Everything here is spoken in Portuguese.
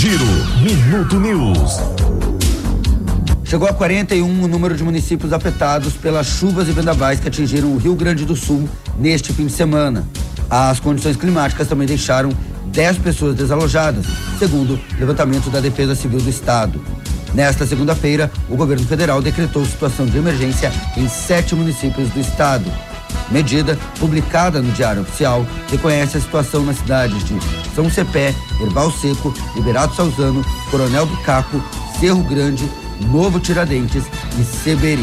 Giro Minuto News. Chegou a 41 o número de municípios afetados pelas chuvas e vendavais que atingiram o Rio Grande do Sul neste fim de semana. As condições climáticas também deixaram 10 pessoas desalojadas, segundo o levantamento da Defesa Civil do Estado. Nesta segunda-feira, o governo federal decretou situação de emergência em 7 municípios do estado. Medida publicada no Diário Oficial reconhece a situação nas cidades de São Cepé, Erval Seco, Liberato Salzano, Coronel do Caco, Cerro Grande, Novo Tiradentes e Seberi.